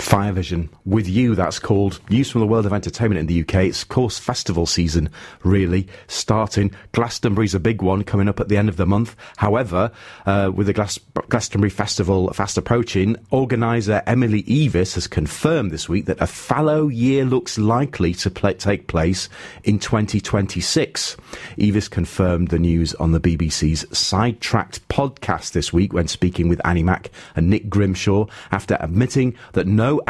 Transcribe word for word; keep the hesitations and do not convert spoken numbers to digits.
Fire Vision with you, that's called. News from the world of entertainment in the U K. It's, of course, festival season, really, starting. Glastonbury's a big one coming up at the end of the month. However, uh, with the Glas- Glastonbury Festival fast approaching, organiser Emily Eavis has confirmed this week that a fallow year looks likely to play- take place in twenty twenty-six. Eavis confirmed the news on the B B C's Sidetracked podcast this week when speaking with Annie Mac and Nick Grimshaw after admitting that no